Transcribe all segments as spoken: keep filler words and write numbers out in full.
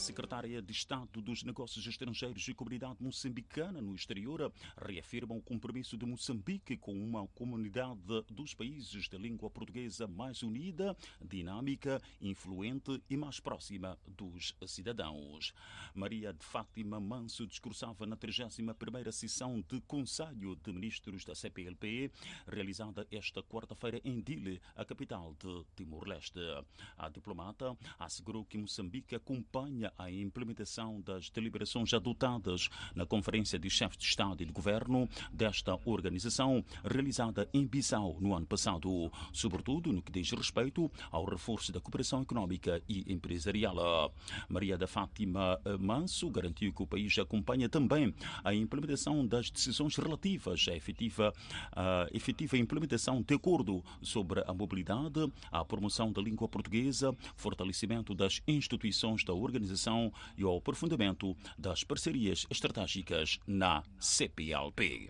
secretária de Estado dos Negócios Estrangeiros e Comunidade Moçambicana no exterior reafirma o compromisso de Moçambique com uma comunidade dos países de língua portuguesa mais unida, dinâmica, influente e mais próxima dos cidadãos. Maria de Fátima Manso discursava na trigésima primeira sessão de Conselho de Ministros da C P L P, realizada esta quarta-feira em Dili, a capital de Timor-Leste. A diplomata assegurou que Moçambique acompanha a implementação das deliberações adotadas na Conferência de Chefes de Estado e de Governo desta organização, realizada em Bissau no ano passado, sobretudo no que diz respeito ao reforço da cooperação económica e empresarial. Maria da Fátima Manso garantiu que o país acompanha também a implementação das decisões relativas à efetiva, à efetiva implementação de acordo sobre a mobilidade, a promoção da língua portuguesa, fortalecimento das instituições da organização e ao aprofundamento das parcerias estratégicas na C P L P.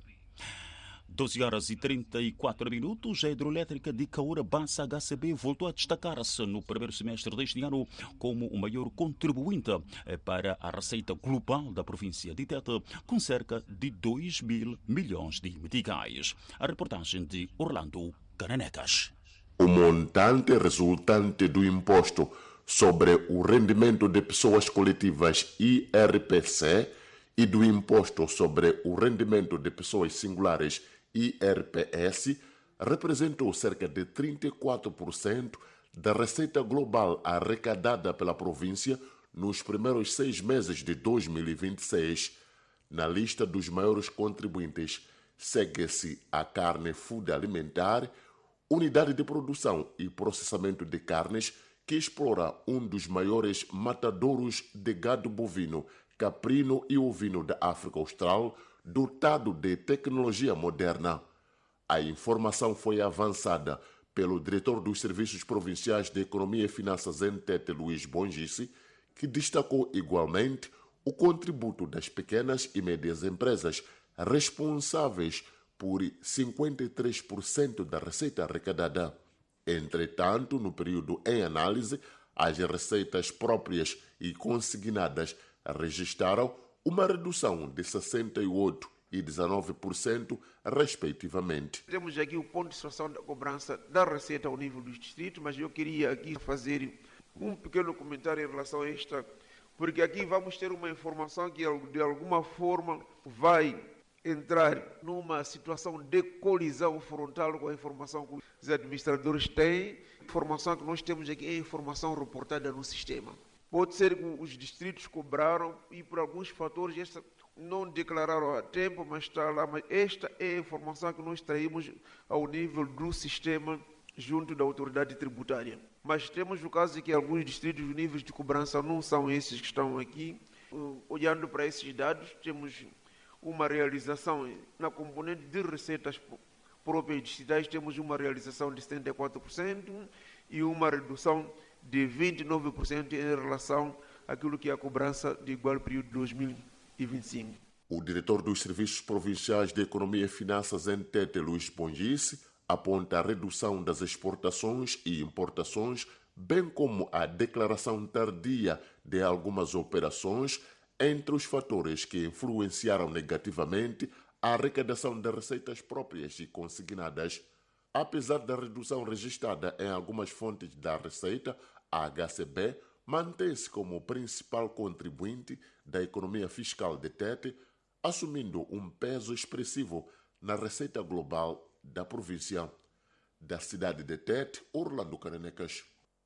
doze horas e trinta e quatro minutos, a hidroelétrica de Caura Bassa H C B voltou a destacar-se no primeiro semestre deste ano como o maior contribuinte para a receita global da província de Tete, com cerca de dois mil milhões de meticais. A reportagem de Orlando Cananecas. O montante resultante do imposto sobre o rendimento de pessoas coletivas I R P C e do imposto sobre o rendimento de pessoas singulares I R P S representou cerca de trinta e quatro por cento da receita global arrecadada pela província nos primeiros seis meses de dois mil e vinte e seis. Na lista dos maiores contribuintes segue-se a Carne Food Alimentar, unidade de produção e processamento de carnes, que explora um dos maiores matadouros de gado bovino, caprino e ovino da África Austral, dotado de tecnologia moderna. A informação foi avançada pelo diretor dos Serviços Provinciais de Economia e Finanças em Tete, Luís Bongice, que destacou igualmente o contributo das pequenas e médias empresas, responsáveis por cinquenta e três por cento da receita arrecadada. Entretanto, no período em análise, as receitas próprias e consignadas registraram uma redução de sessenta e oito por cento e dezenove por cento, respectivamente. Temos aqui o ponto de situação da cobrança da receita ao nível dos distritos, mas eu queria aqui fazer um pequeno comentário em relação a esta, porque aqui vamos ter uma informação que de alguma forma vai entrar numa situação de colisão frontal com a informação que os administradores têm. A informação que nós temos aqui é informação reportada no sistema. Pode ser que os distritos cobraram e por alguns fatores esta não declararam a tempo, mas está lá. Mas esta é a informação que nós traímos ao nível do sistema junto da autoridade tributária. Mas temos o caso de que alguns distritos, os níveis de cobrança não são esses que estão aqui. Olhando para esses dados, temos uma realização na componente de receitas próprias distritais, temos uma realização de setenta e quatro por cento e uma redução de vinte e nove por cento em relação àquilo que é a cobrança de igual período de dois mil e vinte e cinco. O diretor dos Serviços Provinciais de Economia e Finanças em Tete, Luís Bongice, aponta a redução das exportações e importações, bem como a declaração tardia de algumas operações, entre os fatores que influenciaram negativamente a arrecadação de receitas próprias e consignadas. Apesar da redução registrada em algumas fontes da receita, a H C B mantém-se como principal contribuinte da economia fiscal de Tete, assumindo um peso expressivo na receita global da província. Da cidade de Tete, Orlando Cananecas.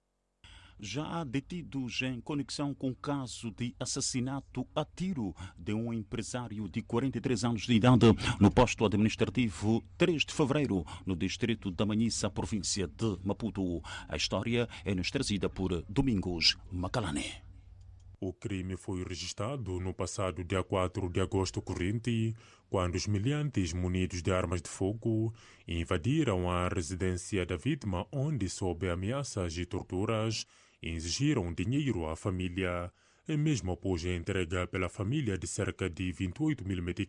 Já há detidos em conexão com o caso de assassinato a tiro de um empresário de quarenta e três anos de idade no posto administrativo três de fevereiro, no distrito da Manhissa, província de Maputo. A história é-nos trazida por Domingos Macalane. O crime foi registrado no passado dia quatro de agosto corrente, quando os miliantes munidos de armas de fogo invadiram a residência da vítima, onde, sob ameaças e torturas, exigiram dinheiro à família. E mesmo após a entrega pela família de cerca de vinte e oito mil meticais,